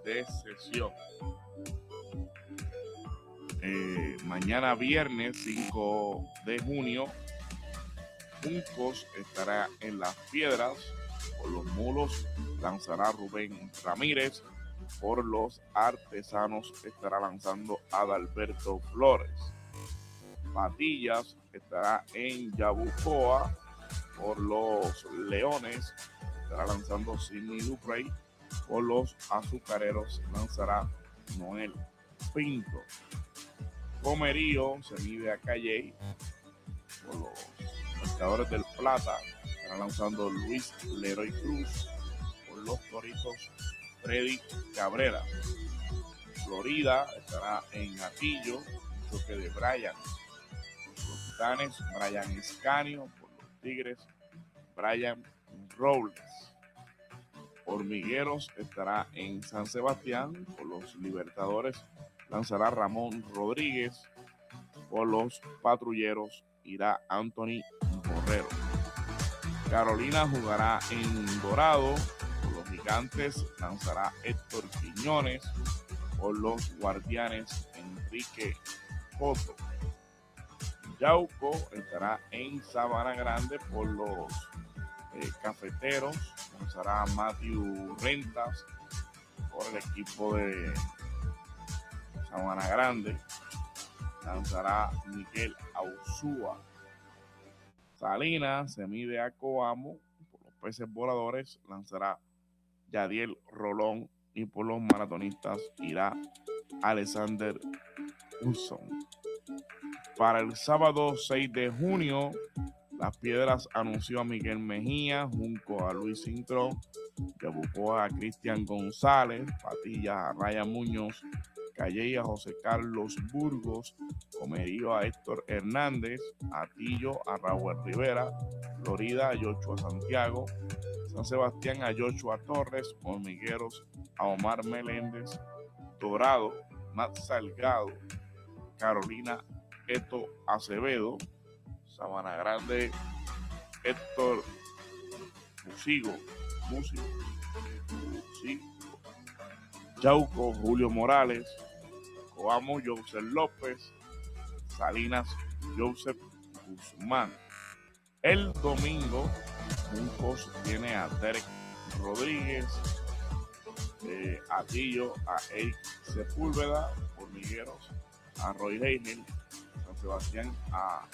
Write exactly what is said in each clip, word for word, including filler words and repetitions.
de sesión. Eh, mañana viernes cinco de junio, Juncos estará en Las Piedras. Por los Mulos lanzará Rubén Ramírez. Por los Artesanos estará lanzando Adalberto Flores. Patillas estará en Yabucoa. Por los Leones estará lanzando Sidney Duprey. Por los Azucareros lanzará Noel Pinto. Comerío se mide a Calley. Por los Pescadores del Plata estará lanzando Luis Leroy Cruz. Por los Toritos Freddy Cabrera. Florida estará en Atillo, choque de Brian. Los Titanes, Brian Escanio. Por los Tigres, Brian Robles. Hormigueros estará en San Sebastián. Por los Libertadores lanzará Ramón Rodríguez. Por los Patrulleros irá Anthony Borrero. Carolina jugará en Dorado. Por los Gigantes lanzará Héctor Quiñones. Por los Guardianes Enrique Cotto. Yauco estará en Sabana Grande. Por los eh, Cafeteros lanzará Matthew Rentas. Por el equipo de Sabana Grande lanzará Miguel Ausúa. Salinas se mide a Coamo. Por los Peces Voladores lanzará Yadiel Rolón. Y por los Maratonistas irá Alexander Hudson. Para el sábado seis de junio, Las Piedras anunció a Miguel Mejía, Junco a Luis Cintrón, Yabucoa a Cristian González, Patillas a Ryan Muñoz, Calley a José Carlos Burgos, Comerío a Héctor Hernández, Atillo a Raúl Rivera, Florida a Yochoa Santiago, San Sebastián a Yochoa Torres, Hormigueros a Omar Meléndez, Dorado, Matt Salgado, Carolina Eto Acevedo, Sabana Grande, Héctor Musigo, Musigo, Musigo, Yauco, Julio Morales, Coamo, Joseph López, Salinas, Joseph Guzmán. El domingo, Juncos tiene a Derek Rodríguez, eh, Atillo a Eric Sepúlveda, Hormigueros a Roy Heigel, San Sebastián a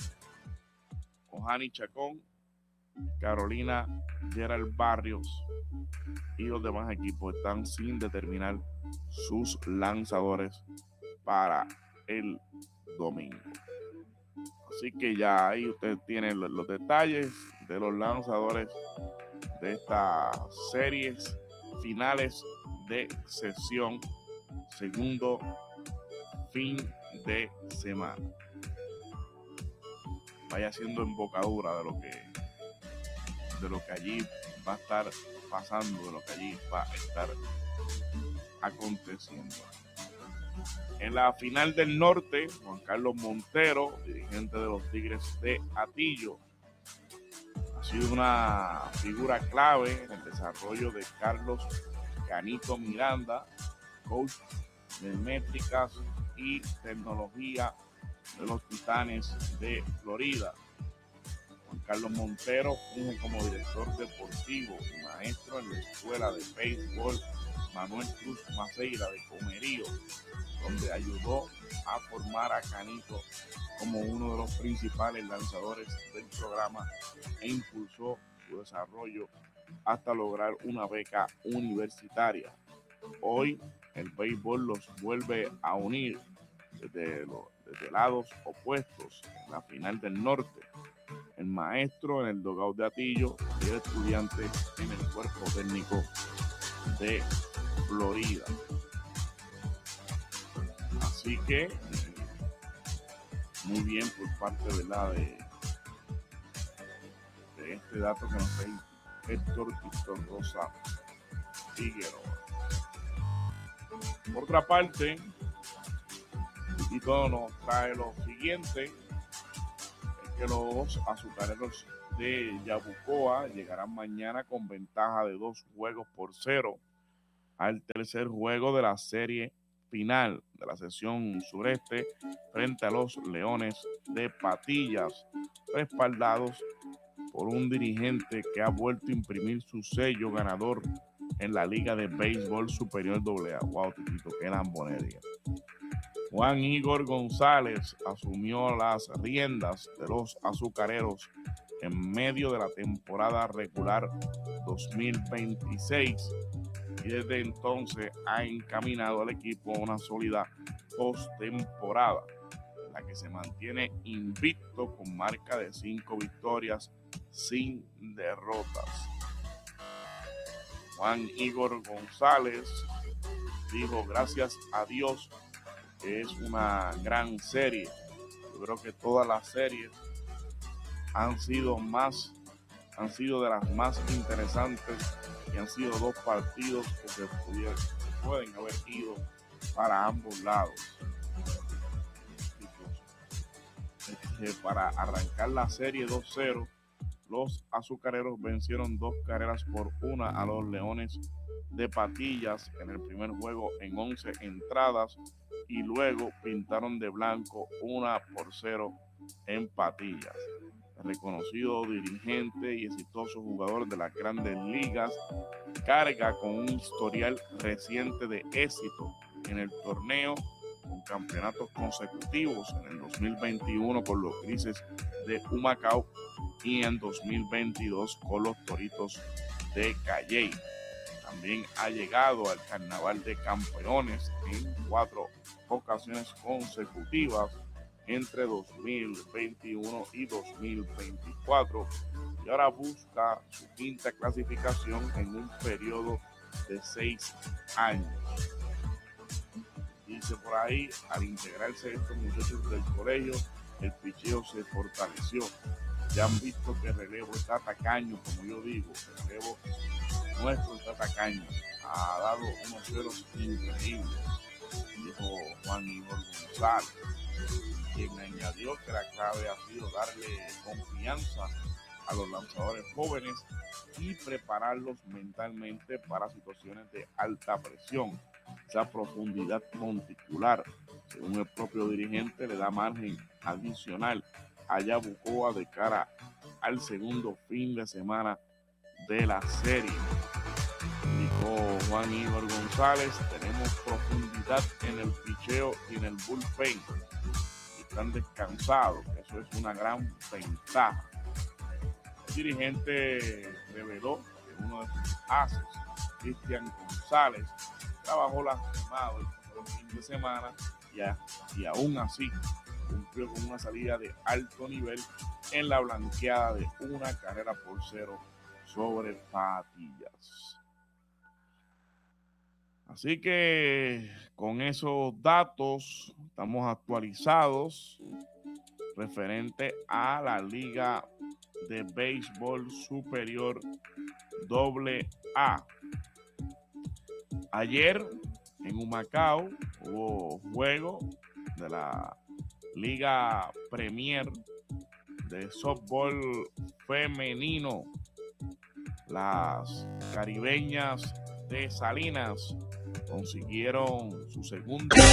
Ohani Chacón, Carolina Gerald Barrios y los demás equipos están sin determinar sus lanzadores para el domingo. Así que ya ahí usted tiene los, los detalles de los lanzadores de estas series finales de sesión, segundo fin de semana. Vaya siendo embocadura de lo que de lo que allí va a estar pasando, de lo que allí va a estar aconteciendo. En la final del norte, Juan Carlos Montero, dirigente de los Tigres de Atillo, ha sido una figura clave en el desarrollo de Carlos Canito Miranda, coach de métricas y tecnología de los Titanes de Florida. Juan Carlos Montero funge como director deportivo y maestro en la Escuela de Béisbol Manuel Cruz Maceira de Comerío, donde ayudó a formar a Canito como uno de los principales lanzadores del programa e impulsó su desarrollo hasta lograr una beca universitaria. Hoy el béisbol los vuelve a unir desde, los, desde lados opuestos en la final del norte. El maestro en el dugout de Atillo y el estudiante en el cuerpo técnico de Florida. Así que muy bien por parte, ¿verdad?, de, de este dato que nos trae Héctor Víctor Rosa Figueroa. Por otra parte, Tito nos trae lo siguiente: es que los azucareros de Yabucoa llegarán mañana con ventaja de dos juegos por cero al tercer juego de la serie final de la sesión sureste frente a los Leones de Patillas, respaldados por un dirigente que ha vuelto a imprimir su sello ganador en la Liga de Béisbol Superior doble A. Wow, Titito, qué lambonería. Juan Igor González asumió las riendas de los azucareros en medio de la temporada regular dos mil veintiséis y desde entonces ha encaminado al equipo a una sólida postemporada, en la que se mantiene invicto con marca de cinco victorias sin derrotas. Juan Igor González dijo: gracias a Dios que es una gran serie. Yo creo que todas las series han sido más, han sido de las más interesantes y han sido dos partidos que se, pudieron, se pueden haber ido para ambos lados. Este, para arrancar la serie dos cero, los azucareros vencieron dos carreras por una a los Leones de Patillas en el primer juego en once entradas y luego pintaron de blanco una por cero en Patillas. El reconocido dirigente y exitoso jugador de las Grandes Ligas carga con un historial reciente de éxito en el torneo, con campeonatos consecutivos en el dos mil veintiuno con los Grises de Humacao y en dos mil veintidós con los Toritos de Calley. También ha llegado al Carnaval de Campeones en cuatro ocasiones consecutivas entre dos mil veintiuno y dos mil veinticuatro y ahora busca su quinta clasificación en un periodo de seis años. Dice por ahí, al integrarse estos muchachos del colegio, el picheo se fortaleció. Ya han visto que el relevo está tacaño, como yo digo, el relevo nuestro está tacaño. Ha dado unos ceros increíbles, dijo Juan Igor González, quien añadió que la clave ha sido darle confianza a los lanzadores jóvenes y prepararlos mentalmente para situaciones de alta presión. Esa profundidad monticular, según el propio dirigente, le da margen adicional a Yabucoa de cara al segundo fin de semana de la serie. Indicó Juan Igor González: tenemos profundidad en el picheo y en el bullpen. Están descansados, eso es una gran ventaja. El dirigente reveló que uno de sus ases, Cristian González, trabajó lastimado el fin de semana y, a, y aún así cumplió con una salida de alto nivel en la blanqueada de una carrera por cero sobre Patillas. Así que con esos datos estamos actualizados referente a la Liga de Béisbol Superior doble A. Ayer en Humacao hubo juego de la Liga Premier de softball femenino. Las caribeñas de Salinas consiguieron su segundo